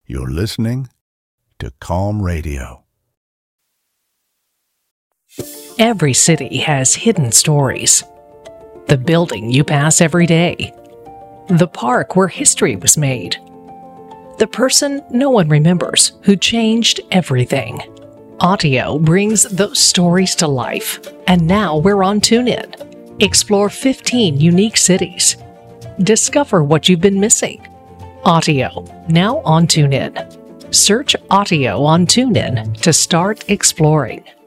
You're listening to Calm Radio. Every city has hidden stories. The building you pass every day. The park where history was made. The person no one remembers who changed everything. Autio brings those stories to life, and now we're on TuneIn. Explore 15 unique cities. Discover what you've been missing. Autio, now on TuneIn. Search Autio on TuneIn to start exploring.